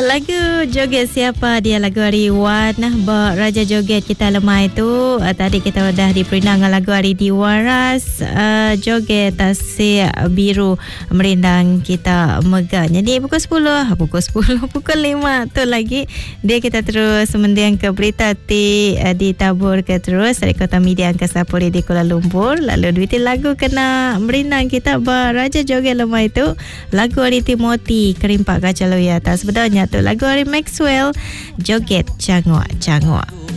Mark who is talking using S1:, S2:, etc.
S1: Lagu Joget Siapa Dia, lagu hari Wan Raja Joget kita lemah itu. Tadi kita dah diperinang lagu hari Diwaras, Joget Tasik Biru merindang kita megah. Jadi pukul 5 tu lagi dia kita terus mendiang ke berita ditabur ke terus dari Kota Media Angkasa Puri di Kuala Lumpur. Lalu duit lagu kena merindang kita Raja Joget lemah itu lagu hari Timothy Kerimpak Kaca Loyata. Sebenarnya tu lagu hari Maxwell, Joget Cangok-Cangok.